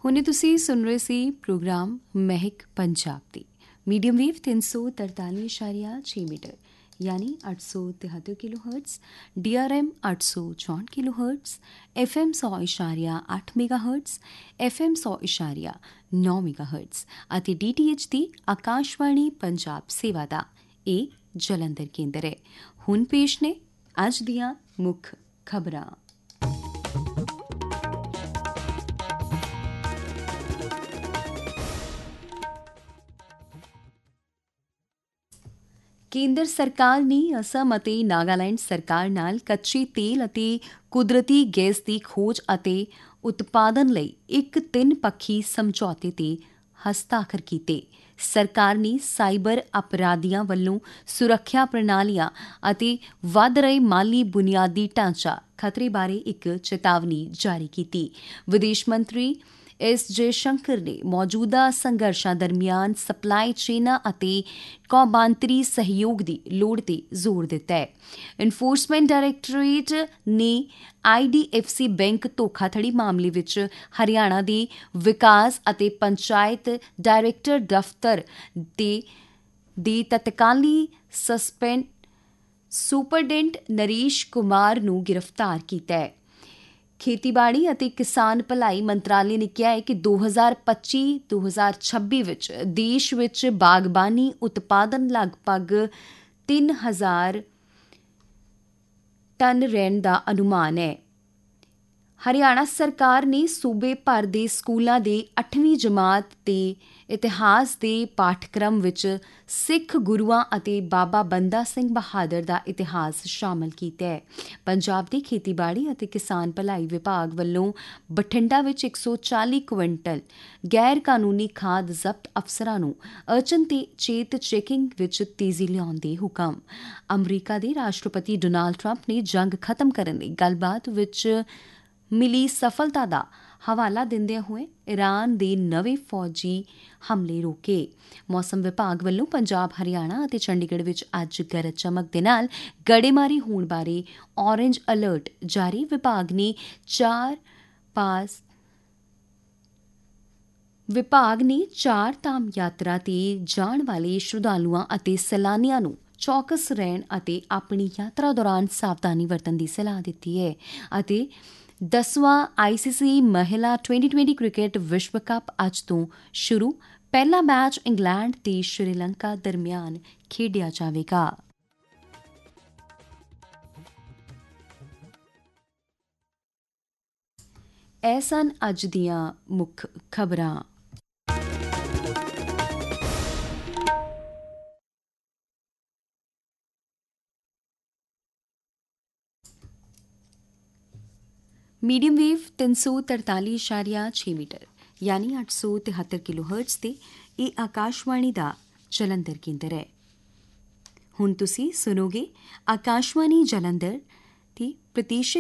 ਹੁਣੇ ਤੁਸੀਂ ਸੁਣ ਰਹੇ ਸੀ ਪ੍ਰੋਗਰਾਮ ਮਹਿਕ ਪੰਜਾਬ ਦੀ ਮੀਡੀਅਮ ਵੇਵ 343.6 ਮੀਟਰ यानी 873 kilo hertz, DRM 864 kilo hertz, FM 100.8 mega hertz, FM 100.9 mega hertz ਅਤੇ DTH ਦੀ ਆਕਾਸ਼ਵਾਣੀ ਪੰਜਾਬ ਸੇਵਾ ਦਾ ਇਹ ਜਲੰਧਰ ਕੇਂਦਰ ਹੈ। ਹੁਣ ਪੇਸ਼ ਨੇ ਅੱਜ ਦੀਆਂ ਮੁੱਖ ਖਬਰਾਂ। ਕੇਂਦਰ ਸਰਕਾਰ ਨੇ ਅਸਮ ਅਤੇ ਨਾਗਾਲੈਂਡ ਸਰਕਾਰ ਨਾਲ ਕੱਚੇ ਤੇਲ ਅਤੇ ਕੁਦਰਤੀ ਗੈਸ ਦੀ ਖੋਜ ਅਤੇ ਉਤਪਾਦਨ ਲਈ ਇੱਕ ਤਿੰਨ-ਪੱਖੀ ਸਮਝੌਤੇ ਤੇ ਹਸਤਾਖਰ ਕੀਤੇ। ਸਰਕਾਰ ਨੇ ਸਾਈਬਰ ਅਪਰਾਧੀਆਂ ਵੱਲੋਂ ਸੁਰੱਖਿਆ ਪ੍ਰਣਾਲੀਆਂ ਅਤੇ ਵਧ ਰਹੇ ਮਾਲੀ ਬੁਨਿਆਦੀ ਢਾਂਚਾ ਖਤਰੇ ਬਾਰੇ ਇੱਕ ਚੇਤਾਵਨੀ ਜਾਰੀ ਕੀਤੀ। ਵਿਦੇਸ਼ ਮੰਤਰੀ S. ਜੈਸ਼ੰਕਰ ਨੇ ਮੌਜੂਦਾ ਸੰਘਰਸ਼ਾਂ ਦਰਮਿਆਨ ਸਪਲਾਈ ਚੇਨਾਂ ਅਤੇ ਕੌਮਾਂਤਰੀ ਸਹਿਯੋਗ ਦੀ ਲੋੜ ਤੇ ਜ਼ੋਰ ਦਿੱਤਾ ਹੈ। ਐਨਫੋਰਸਮੈਂਟ ਡਾਇਰੈਕਟੋਰੇਟ ਨੇ IDFC ਬੈਂਕ ਧੋਖਾਧੜੀ ਮਾਮਲੇ ਵਿੱਚ ਹਰਿਆਣਾ ਦੇ ਵਿਕਾਸ ਅਤੇ ਪੰਚਾਇਤ ਡਾਇਰੈਕਟਰ ਦਫ਼ਤਰ ਦੇ ਤਤਕਾਲੀ ਸੁਪਰਡੈਂਟ ਨਰੇਸ਼ ਕੁਮਾਰ ਨੂੰ ਗ੍ਰਿਫਤਾਰ ਕੀਤਾ ਹੈ। ਖੇਤੀਬਾੜੀ ਅਤੇ ਕਿਸਾਨ ਭਲਾਈ ਮੰਤਰਾਲੇ ਨੇ ਕਿਹਾ ਹੈ ਕਿ 2025-2026 ਵਿੱਚ ਦੇਸ਼ ਵਿੱਚ ਬਾਗਬਾਨੀ ਉਤਪਾਦਨ ਲਗਭਗ 3,000 ਟਨ ਰਹਿਣ ਦਾ ਅਨੁਮਾਨ ਹੈ। ਹਰਿਆਣਾ ਸਰਕਾਰ ਨੇ ਸੂਬੇ ਭਰ ਦੇ ਸਕੂਲਾਂ ਦੇ 8ਵੀਂ ਜਮਾਤ ਦੇ ਇਤਿਹਾਸ ਦੇ ਪਾਠਕ੍ਰਮ ਵਿੱਚ ਸਿੱਖ ਗੁਰੂਆਂ ਅਤੇ ਬਾਬਾ ਬੰਦਾ ਸਿੰਘ ਬਹਾਦਰ ਦਾ ਇਤਿਹਾਸ ਸ਼ਾਮਲ ਕੀਤਾ ਹੈ। ਪੰਜਾਬ ਦੇ ਖੇਤੀਬਾੜੀ ਅਤੇ ਕਿਸਾਨ ਭਲਾਈ ਵਿਭਾਗ ਵੱਲੋਂ ਬਠਿੰਡਾ ਵਿੱਚ 140 ਕੁਇੰਟਲ ਗੈਰ ਕਾਨੂੰਨੀ ਖਾਦ ਜ਼ਬਤ ਅਫਸਰਾਂ ਨੂੰ ਅਚਨਚੇਤ ਚੈਕਿੰਗ ਵਿੱਚ ਤੇਜ਼ੀ ਲਿਆਉਣ ਦੇ ਹੁਕਮ। ਅਮਰੀਕਾ ਦੇ ਰਾਸ਼ਟਰਪਤੀ ਡੋਨਾਲਡ ਟਰੰਪ ਨੇ ਜੰਗ ਖਤਮ ਕਰਨ ਲਈ ਗੱਲਬਾਤ ਵਿੱਚ ਮਿਲੀ ਸਫਲਤਾ ਦਾ ਹਵਾਲਾ ਦਿੰਦਿਆਂ ਹੋਏ ਈਰਾਨ ਦੇ ਨਵੇਂ ਫੌਜੀ ਹਮਲੇ ਰੋਕੇ। ਮੌਸਮ ਵਿਭਾਗ ਵੱਲੋਂ ਪੰਜਾਬ, ਹਰਿਆਣਾ ਅਤੇ ਚੰਡੀਗੜ੍ਹ ਵਿੱਚ ਅੱਜ ਗਰਜ ਚਮਕ ਦੇ ਨਾਲ ਗੜੇਮਾਰੀ ਹੋਣ ਬਾਰੇ ਔਰੇਂਜ ਅਲਰਟ ਜਾਰੀ। ਵਿਭਾਗ ਨੇ ਚਾਰ ਧਾਮ ਯਾਤਰਾ ਤੇ ਜਾਣ ਵਾਲੇ ਸ਼ਰਧਾਲੂਆਂ ਅਤੇ ਸੈਲਾਨੀਆਂ ਨੂੰ ਚੌਕਸ ਰਹਿਣ ਅਤੇ ਆਪਣੀ ਯਾਤਰਾ ਦੌਰਾਨ ਸਾਵਧਾਨੀ ਵਰਤਣ ਦੀ ਸਲਾਹ ਦਿੱਤੀ ਹੈ। ਅਤੇ 10ਵਾਂ ICC ਮਹਿਲਾ T20 ਕ੍ਰਿਕਟ ਵਿਸ਼ਵ ਕੱਪ ਅੱਜ ਤੋਂ ਸ਼ੁਰੂ। ਪਹਿਲਾ ਮੈਚ ਇੰਗਲੈਂਡ ਤੇ ਸ਼੍ਰੀਲੰਕਾ ਦਰਮਿਆਨ ਖੇਡਿਆ ਜਾਵੇਗਾ। ਇਹ ਸਨ ਅੱਜ ਦੀਆਂ ਮੁੱਖ ਖਬਰਾਂ। ਮੀਡੀਅਮ ਵੇਵ 343.6 ਮੀਟਰ ਯਾਨੀ 873 ਕਿਲੋ ਹਰਟਜ਼ ਤੇ ਇਹ ਆਕਾਸ਼ਵਾਣੀ ਦਾ ਜਲੰਧਰ ਕੇਂਦਰ ਹੈ। ਹੁਣ ਤੁਸੀਂ ਸੁਣੋਗੇ ਆਕਾਸ਼ਵਾਣੀ ਜਲੰਧਰ ਦੀ ਪ੍ਰਤੀਸ਼ਤ